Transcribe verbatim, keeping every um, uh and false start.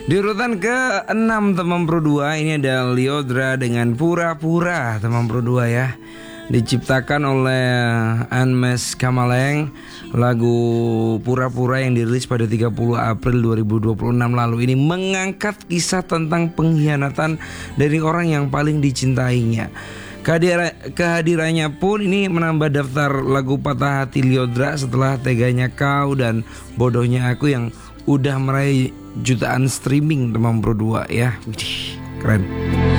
Di urutan ke enam teman Pro dua ini ada Lyodra dengan Pura-Pura teman Pro dua ya. Diciptakan oleh Anmes Kamaleng. Lagu Pura-Pura yang dirilis pada tiga puluh April dua ribu dua puluh enam lalu ini mengangkat kisah tentang pengkhianatan dari orang yang paling dicintainya. Kehadira, kehadirannya pun ini menambah daftar lagu patah hati Lyodra setelah Teganya Kau dan Bodohnya Aku yang udah meraih jutaan streaming teman Pro dua ya. Widih, keren.